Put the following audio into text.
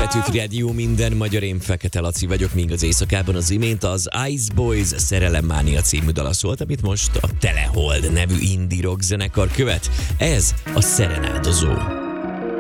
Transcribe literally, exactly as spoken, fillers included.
Petőfi Rádió, minden magyar, én Fekete Laci vagyok, míg az éjszakában az imént az Ice Boys Szerelemmánia című dala szólt, amit most a Telehold nevű indie rock zenekar követ. Ez a Szerenádozó.